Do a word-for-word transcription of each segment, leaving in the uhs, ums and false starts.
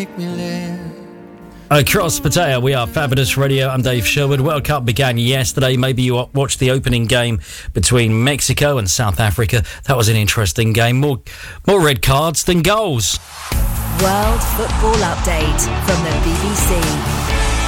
make me live. Across Pattaya, we are Fabulous Radio. I'm Dave Sherwood. World Cup began yesterday. Maybe you watched the opening game between Mexico and South Africa. That was an interesting game. More, more red cards than goals. World Football Update from the B B C.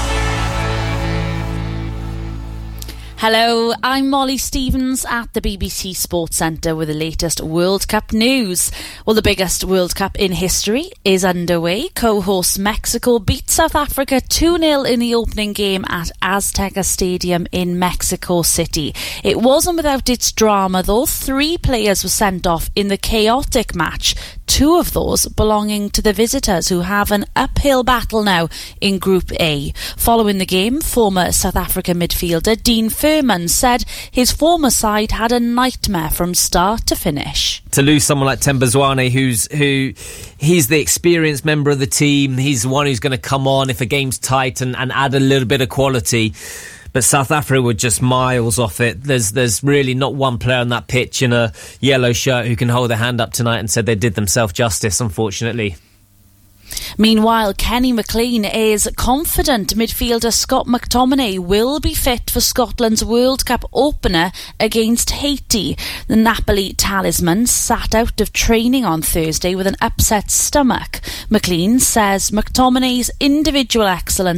Hello, I'm Molly Stevens at the B B C Sports Centre with the latest World Cup news. Well, the biggest World Cup in history is underway. Co-host Mexico beat South Africa two nil in the opening game at Azteca Stadium in Mexico City. It wasn't without its drama though. Three players were sent off in the chaotic match. Two of those belonging to the visitors, who have an uphill battle now in Group A. Following the game, former South African midfielder Dean Furman said his former side had a nightmare from start to finish. To lose someone like Themba Zwane, who's who, he's the experienced member of the team. He's the one who's going to come on if a game's tight and, and add a little bit of quality. But South Africa were just miles off it. There's there's really not one player on that pitch in a yellow shirt who can hold their hand up tonight and said they did themselves justice, unfortunately. Meanwhile, Kenny McLean is confident midfielder Scott McTominay will be fit for Scotland's World Cup opener against Haiti. The Napoli talisman sat out of training on Thursday with an upset stomach. McLean says McTominay's individual excellence